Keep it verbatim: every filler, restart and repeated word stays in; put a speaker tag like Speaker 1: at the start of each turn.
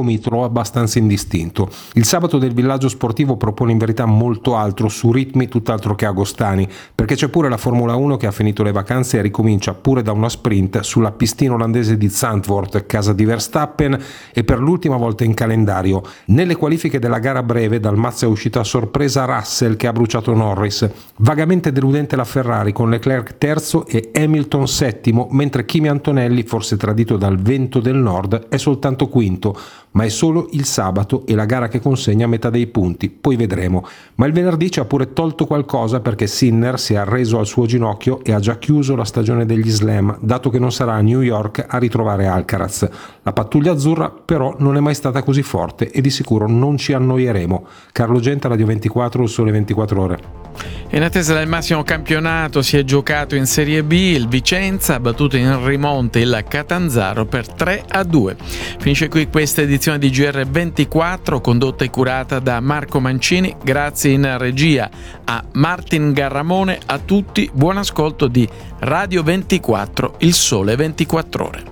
Speaker 1: domingo mi trovo abbastanza indistinto. Il sabato del Villaggio Sportivo propone in verità molto altro su ritmi tutt'altro che agostani, perché c'è pure la Formula uno che ha finito le vacanze e ricomincia pure da una sprint sulla pistina olandese di Zandvoort, casa di Verstappen, e per l'ultima volta in calendario. Nelle qualifiche della gara breve dal mazzo è uscita a sorpresa Russell che ha bruciato Norris. Vagamente deludente la Ferrari con Leclerc terzo e Hamilton settimo, mentre Kimi Antonelli, forse tradito dal vento del nord, è soltanto quinto, ma è solo il sabato e la gara che consegna metà dei punti, poi vedremo. Ma il venerdì ci ha pure tolto qualcosa perché Sinner si è arreso al suo ginocchio e ha già chiuso la stagione degli slam, dato che non sarà a New York a ritrovare Alcaraz. La pattuglia azzurra però non è mai stata così forte e di sicuro non ci annoieremo. Carlo Genta, Radio ventiquattro, il Sole ventiquattro Ore.
Speaker 2: In attesa del massimo campionato si è giocato in Serie B, il Vicenza ha battuto in rimonte il Catanzaro per tre a due. Finisce qui questa edizione di G R ventiquattro, condotta e curata da Marco Mancini, grazie in regia a Martin Garramone. A tutti buon ascolto di Radio ventiquattro, il Sole ventiquattro Ore.